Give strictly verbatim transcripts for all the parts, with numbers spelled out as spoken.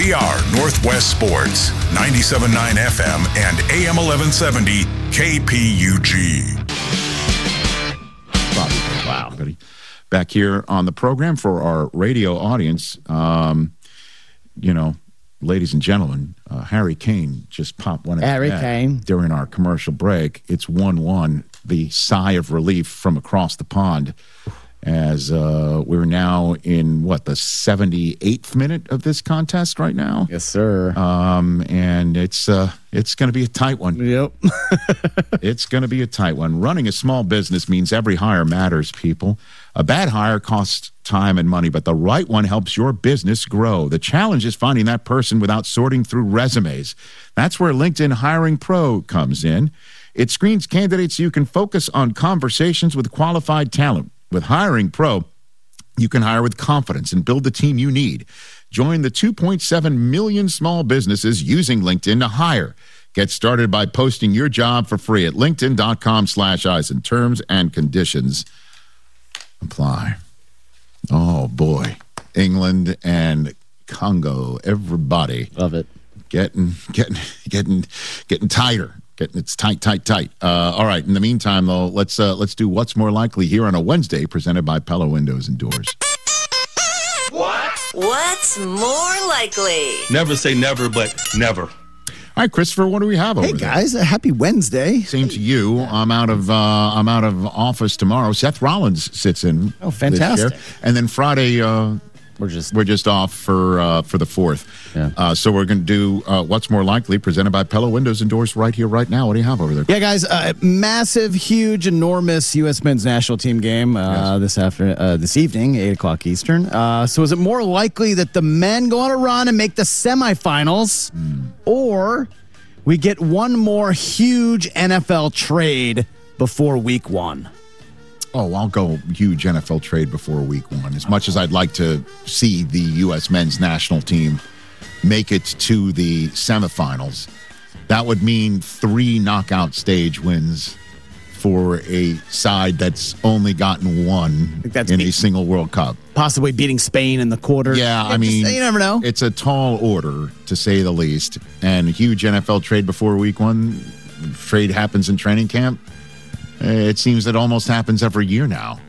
We are Northwest Sports, ninety-seven point nine F M and A M eleven seventy K P U G. Wow. Back here on the program for our radio audience, um, you know, ladies and gentlemen, uh, Harry Kane just popped one of Harry Kane during our commercial break. It's one one. The sigh of relief from across the pond as uh, we're now in, what, the seventy-eighth minute of this contest right now? Yes, sir. Um, and it's uh, it's going to be a tight one. Yep. It's going to be a tight one. Running a small business means every hire matters, people. A bad hire costs time and money, but the right one helps your business grow. The challenge is finding that person without sorting through resumes. That's where LinkedIn Hiring Pro comes in. It screens candidates so you can focus on conversations with qualified talent. With Hiring Pro, you can hire with confidence and build the team you need. Join the two point seven million small businesses using LinkedIn to hire. Get started by posting your job for free at linkedin.com slash Eisen. Terms and conditions apply. Oh, boy. England and Congo. Everybody. Love it. Getting, getting, getting, getting tighter. Getting it's tight, tight, tight. Uh, all right. In the meantime, though, let's uh, let's do what's more likely here on a Wednesday, presented by Pella Windows and Doors. What? What's more likely? Never say never, but never. All right, Christopher, what do we have over Hey, there? guys. A happy Wednesday. Same to you. I'm out of uh, I'm out of office tomorrow. Seth Rollins sits in. Oh, fantastic. this year. And then Friday, uh, We're just we're just off for uh, for the fourth. Yeah. Uh, so we're going to do uh, what's more likely, presented by Pella Windows and Doors, right here, right now. What do you have over there? Yeah, guys, uh, massive, huge, enormous U S men's national team game uh, Yes. this after uh, this evening, eight o'clock Eastern. Uh, so is it more likely that the men go on a run and make the semifinals, Mm. or we get one more huge N F L trade before week one? Oh, I'll go huge N F L trade before week one. As much as I'd like to see the U S men's national team make it to the semifinals, that would mean three knockout stage wins for a side that's only gotten one that's in be- a single World Cup. Possibly beating Spain in the quarter. Yeah, I Just- mean, you never know. It's a tall order, to say the least. And a huge N F L trade before week one. Trade happens in training camp. It seems that almost happens every year now.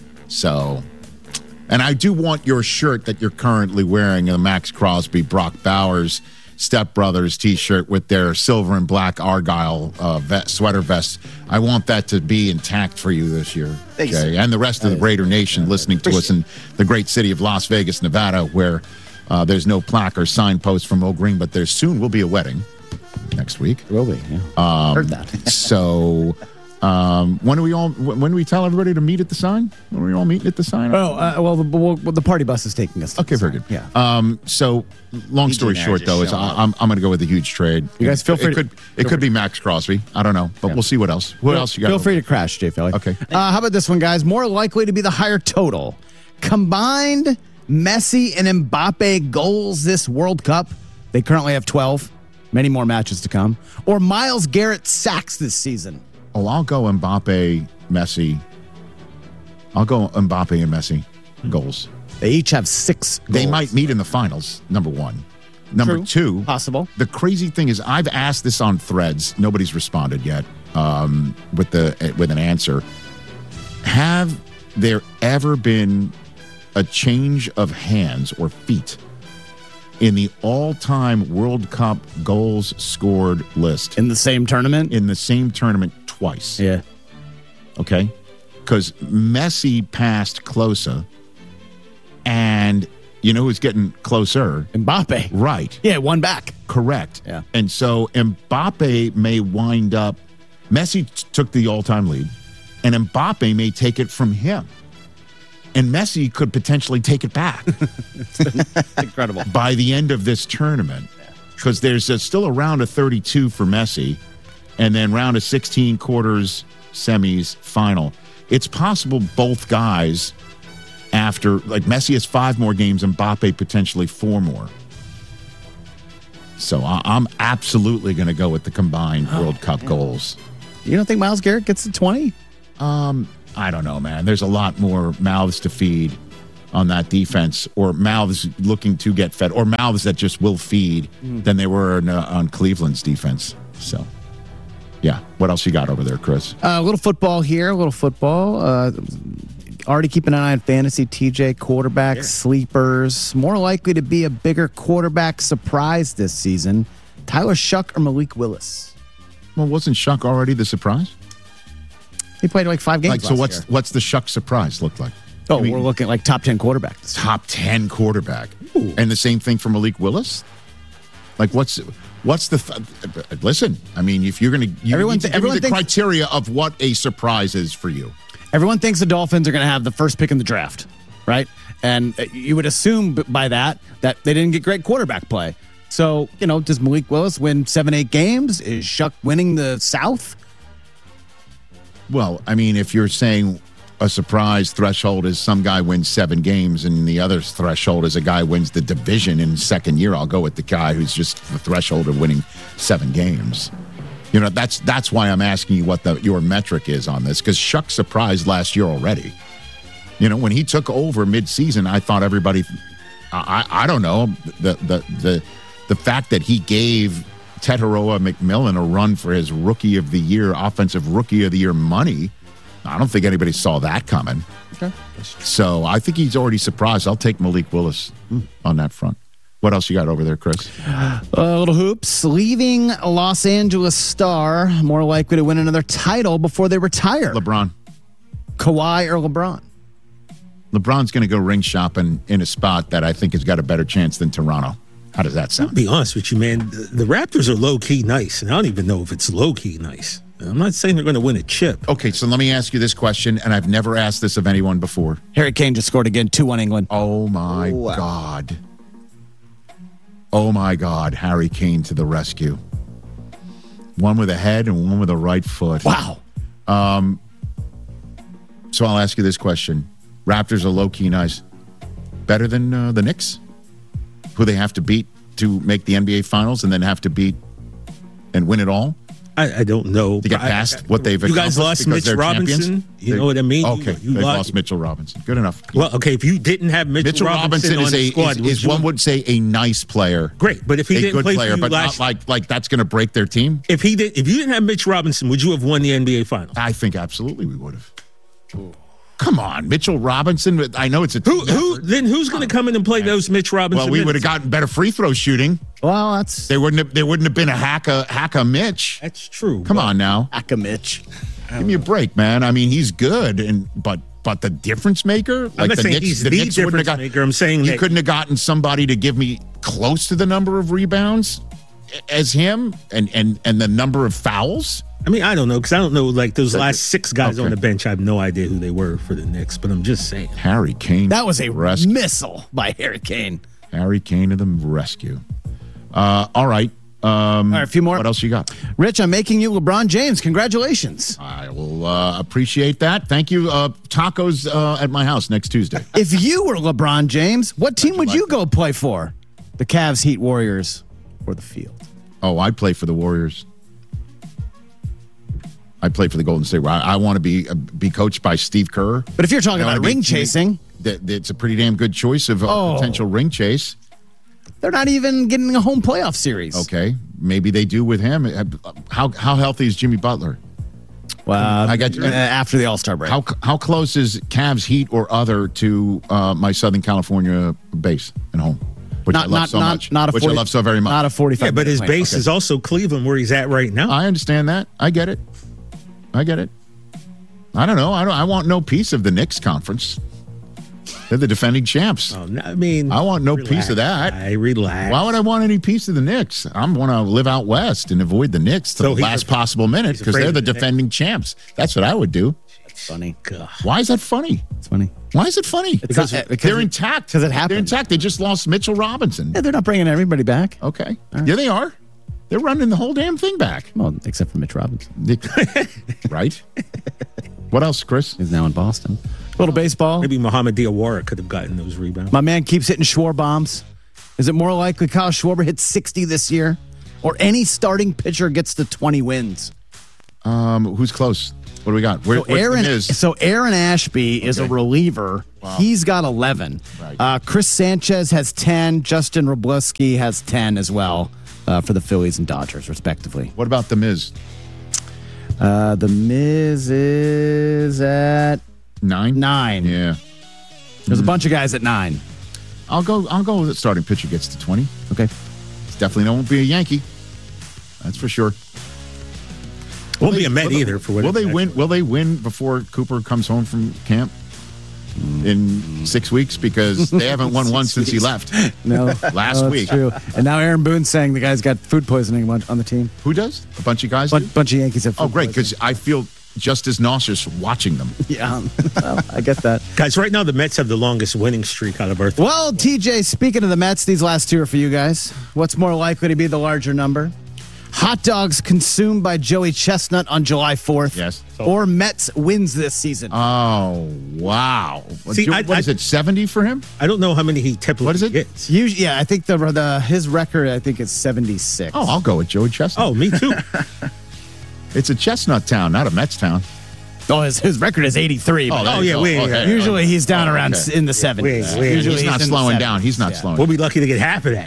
So, and I do want your shirt that you're currently wearing, the Max Crosby, Brock Bowers, Step Brothers t-shirt with their silver and black Argyle uh, vest, sweater vest. I want that to be intact for you this year, Thanks. Jay, and the rest of the Raider Nation listening to us in the great city of Las Vegas, Nevada, where uh, there's no plaque or signpost from Oak Green, but there soon will be a wedding next week. Will be, yeah. Um, Heard that. So, um, when do we all? When do we tell everybody to meet at the sign? When are we all meeting at the sign? Oh, uh, well, the, well, the party bus is taking us. to Okay, the very sign. good. Yeah. Um, so, long P G story and I short, just though, is show I, up. I'm I'm going to go with a huge trade. You guys feel It- free It to- could it could be Max Crosby. I don't know, but Yeah. we'll see what else. What Feel- else you got? Feel over free there? to crash, Jay Philly. Okay. Uh, how about this one, guys? More likely to be the higher total. Combined Messi and Mbappe goals this World Cup. They currently have twelve. Many more matches to come. Or Myles Garrett sacks this season. Oh, I'll go Mbappe, Messi. I'll go Mbappe and Messi goals. They each have six goals. They might meet in the finals. Number one. Number True. two. Possible. The crazy thing is, I've asked this on Threads. Nobody's responded yet um, with the with an answer. Have there ever been a change of hands or feet in the all-time World Cup goals scored list In the same tournament? in the same tournament twice? Yeah. Okay, because Messi passed Klose, and you know who's getting closer? Mbappe. Right. Yeah, one back. Correct. Yeah. And so Mbappe may wind up, Messi t- took the all-time lead, and Mbappe may take it from him. And Messi could potentially take it back Incredible. by the end of this tournament. Because there's a, still a round of thirty-two for Messi, and then round of sixteen quarters, semis, final. It's possible both guys, after, like Messi has five more games, and Mbappe potentially four more. So I, I'm absolutely going to go with the combined World Cup goals. You don't think Myles Garrett gets to twenty? Um, I don't know, man. There's a lot more mouths to feed on that defense, or mouths looking to get fed, or mouths that just will feed mm. than they were in, uh, on Cleveland's defense. So, yeah. What else you got over there, Chris? Uh, a little football here, a little football. Uh, already keeping an eye on fantasy. T J quarterback yeah. sleepers. More likely to be a bigger quarterback surprise this season. Tyler Shuck or Malik Willis? Well, wasn't Shuck already the surprise? He played like five games. Like, so what's year. what's the Shuck surprise look like? Oh, I mean, we're looking at like top ten quarterback. Top ten quarterback. Ooh. And the same thing for Malik Willis? Like, what's what's the th- listen? I mean, if you're going to, you everyone, need to th- give me the thinks, criteria of what a surprise is for you. Everyone thinks the Dolphins are going to have the first pick in the draft, right? And you would assume by that that they didn't get great quarterback play. So, you know, does Malik Willis win seven, eight games? Is Shuck winning the South? Well, I mean, if you're saying a surprise threshold is some guy wins seven games and the other threshold is a guy wins the division in second year, I'll go with the guy who's just the threshold of winning seven games. You know, that's that's why I'm asking you what the your metric is on this, because Shuck surprised last year already. You know, when he took over midseason, I thought everybody, I I, I don't know, the the the the fact that he gave Tetairoa McMillan a run for his Rookie of the Year, Offensive Rookie of the Year money, I don't think anybody saw that coming. Okay. So I think he's already surprised. I'll take Malik Willis mm. on that front. What else you got over there, Chris? A uh, little hoops. Leaving a Los Angeles star, more likely to win another title before they retire. LeBron. Kawhi or LeBron? LeBron's going to go ring shopping in a spot that I think has got a better chance than Toronto. How does that sound? I'll be honest with you, man. The, the Raptors are low-key nice, and I don't even know if it's low-key nice. I'm not saying they're going to win a chip. Okay, so let me ask you this question, and I've never asked this of anyone before. Harry Kane just scored again, two one England. Oh, my oh, wow. God. Oh, my God. Harry Kane to the rescue. One with a head and one with a right foot. Wow. Um. So I'll ask you this question. Raptors are low-key nice. Better than uh, the Knicks? Who they have to beat to make the N B A Finals and then have to beat and win it all? I, I don't know. To get past I, I, what they've you guys lost Mitch Robinson. Champions? You know what I mean? Okay, you, you they lost, lost Mitchell Robinson. Good enough. Well, okay, if you didn't have Mitchell, Mitchell Robinson, Robinson is on a the squad, is, is one would say a nice player. Great, but if he a didn't good play player, for you but last, not like like that's going to break their team. If he did, if you didn't have Mitch Robinson, would you have won the N B A Finals? I think absolutely we would have. Come on, Mitchell Robinson. I know it's a who, who then who's going to come in and play those Mitch Robinson? Well, we would have gotten better free throw shooting. Well, that's they wouldn't have. There wouldn't have been a hack a hack a Mitch. That's true. Come on now, hack a Mitch. Give me a break, man. I mean, he's good, and but but the difference maker, like I'm not the saying Knicks, he's the, the Knicks wouldn't have got, maker. I'm saying you that couldn't have gotten somebody to give me close to the number of rebounds as him, and and and the number of fouls. I mean, I don't know, because I don't know, like, those last six guys okay. on the bench, I have no idea who they were for the Knicks, but I'm just saying. Harry Kane. That was a rescue. missile by Harry Kane. Harry Kane to the rescue. Uh, all right. Um, all right, a few more. What else you got? Rich, I'm making you LeBron James. Congratulations. I will uh, appreciate that. Thank you. Uh, tacos uh, at my house next Tuesday. If you were LeBron James, what team would you go play for? The Cavs, Heat, Warriors, or the field? Oh, I'd play for the Warriors. I play for the Golden State. I, I want to be uh, be coached by Steve Kerr. But if you're talking about ring chasing, that it's a pretty damn good choice of a oh. potential ring chase. They're not even getting a home playoff series. Okay, maybe they do with him. How how healthy is Jimmy Butler? Well, I got uh, after the All-Star break. How how close is Cavs, Heat, or other to uh, my Southern California base and home? Which not, I love not, so not, much. Not a which forty, I love so very much. Not a forty-five. Yeah, but his point. base okay. is also Cleveland, where he's at right now. I understand that. I get it. I get it. I don't know. I don't. I want no piece of the Knicks conference. They're the defending champs. Oh, no, I mean, I want no relax, piece of that. I relax. Why would I want any piece of the Knicks? I want to live out west and avoid the Knicks to so the last a, possible minute because they're the, the defending Knicks. champs. That's what I would do. That's funny. God. Why is that funny? It's funny. Why is it funny? It's because, not, because they're intact. Because it happened. They're intact. They just lost Mitchell Robinson. Yeah, they're not bringing everybody back. Okay. Right. Yeah, they are. They're running the whole damn thing back. Well, except for Mitch Robinson. Right? What else, Chris? He's now in Boston. A little baseball. Maybe Muhammad Diawara could have gotten those rebounds. My man keeps hitting Schwarber bombs. Is it more likely Kyle Schwarber hits sixty this year? Or any starting pitcher gets to twenty wins? Um, who's close? What do we got? Where, so, Aaron, so Aaron Ashby okay. is a reliever, He's got eleven. Right. Uh, Chris Sanchez has ten. Justin Robleski has ten as well uh, for the Phillies and Dodgers, respectively. What about The Miz? Uh, the Miz is at Nine? nine. Yeah. There's a bunch of guys at nine. I'll go I'll go with the starting pitcher gets to twenty. Okay. It's definitely won't be a Yankee. That's for sure. Won't be a Met either. For Will whatever. they win? Will they win before Cooper comes home from camp in six weeks? Because they haven't won one since he left No. last Oh, that's week. true. And now Aaron Boone's saying the guy's got food poisoning on the team. Who does? A bunch of guys. A do? bunch of Yankees have food Oh, great! Because poisoning. I feel just as nauseous watching them. Yeah. Well, I get that. Guys, right now the Mets have the longest winning streak out of Earth. Well, T J, speaking of the Mets, these last two are for you guys. What's more likely to be the larger number? Hot dogs consumed by Joey Chestnut on July fourth. Yes. Or Mets wins this season. Oh wow! See, what I- is I- it? Seventy for him? I don't know how many he typically What is it? gets. Usually, yeah, I think the the his record, I think, is seventy-six. Oh, I'll go with Joey Chestnut. Oh, me too. It's a Chestnut town, not a Mets town. Oh, his, his record is eighty-three. Oh, but there Oh, you yeah, go. we- Okay. usually he's down Oh, around okay. s- in the seventies. wait, wait. Usually He's not in the slowing down. seventies, He's not yeah. slowing. We'll be lucky to get half of that.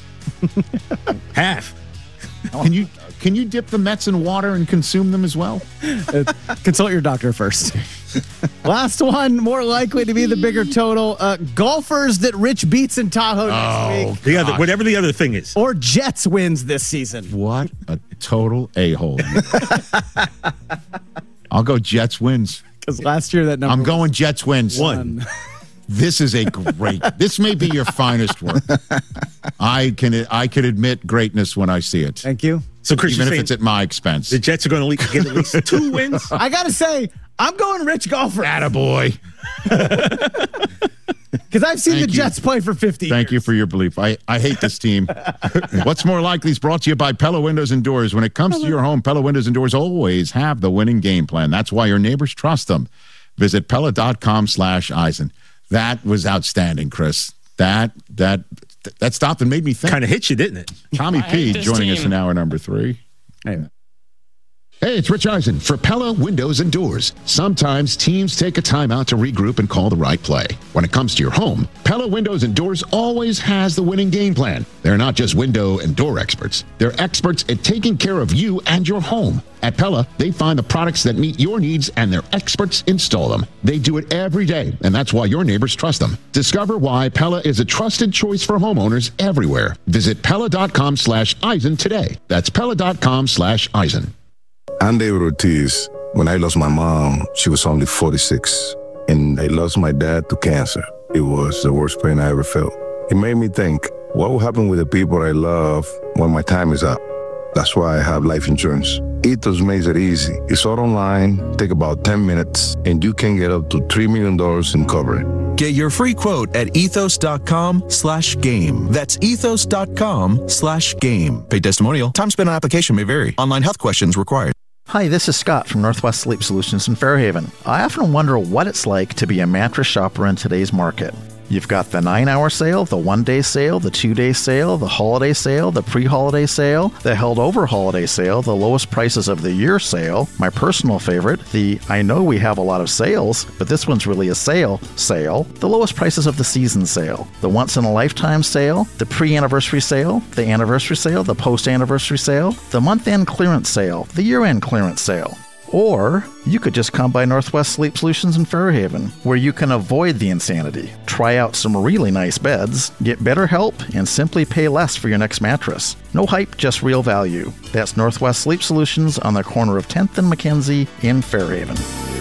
Half. Can you can you dip the Mets in water and consume them as well? Consult your doctor first. Last one, more likely to be the bigger total. Uh, golfers that Rich beats in Tahoe next week. The other, whatever the other thing is. Or Jets wins this season. What a total a-hole. I'll go Jets wins. Because last year that number I'm going Jets wins. One. This is a great. This may be your finest work. I can I can admit greatness when I see it, Thank you. So, Chris, even you're if saying it's at my expense. the Jets are going to get at least two wins? I got to say, I'm going Rich golfer. Attaboy. Because I've seen Thank the you. Jets play for fifty Thank you years. for your belief. I, I hate this team. What's More Likely is brought to you by Pella Windows and Doors. When it comes to your home, Pella Windows and Doors always have the winning game plan. That's why your neighbors trust them. Visit Pella.com slash Eisen. That was outstanding, Chris. That that that stopped and made me think. Kind of hit you, didn't it? Tommy P joining us in hour number three. Anyway. Hey, it's Rich Eisen for Pella Windows and Doors. Sometimes teams take a timeout to regroup and call the right play. When it comes to your home, Pella Windows and Doors always has the winning game plan. They're not just window and door experts. They're experts at taking care of you and your home. At Pella, they find the products that meet your needs and their experts install them. They do it every day, and that's why your neighbors trust them. Discover why Pella is a trusted choice for homeowners everywhere. Visit Pella.com slash Eisen today. That's Pella.com slash Eisen. I'm David Ortiz. When I lost my mom, she was only forty-six. And I lost my dad to cancer. It was the worst pain I ever felt. It made me think, what will happen with the people I love when my time is up? That's why I have life insurance. Ethos makes it easy. It's all online, take about ten minutes, and you can get up to three million dollars in coverage. Get your free quote at ethos.com slash game. That's ethos.com slash game. Paid testimonial. Time spent on application may vary. Online health questions required. Hi, this is Scott from Northwest Sleep Solutions in Fairhaven. I often wonder what it's like to be a mattress shopper in today's market. You've got the nine-hour sale, the one-day sale, the two-day sale, the holiday sale, the pre-holiday sale, the held-over holiday sale, the lowest prices of the year sale, my personal favorite, the I know we have a lot of sales, but this one's really a sale sale, the lowest prices of the season sale, the once-in-a-lifetime sale, the pre-anniversary sale, the anniversary sale, the post-anniversary sale, the month-end clearance sale, the year-end clearance sale. Or you could just come by Northwest Sleep Solutions in Fairhaven, where you can avoid the insanity, try out some really nice beds, get better help, and simply pay less for your next mattress. No hype, just real value. That's Northwest Sleep Solutions on the corner of tenth and Mackenzie in Fairhaven.